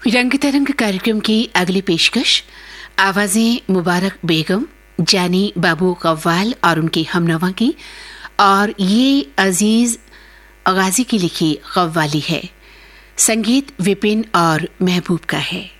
रंग तरंग कार्यक्रम की अगली पेशकश आवाजें मुबारक बेगम, जानी बाबू कव्वाल और उनके हमनवा की, और ये अजीज गाजी की लिखी कव्वाली है। संगीत विपिन और महबूब का है।